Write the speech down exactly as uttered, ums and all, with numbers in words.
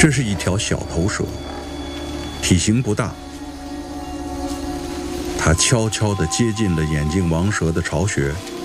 这是一条小头蛇，体型不大。它悄悄地接近了眼镜王蛇的巢穴。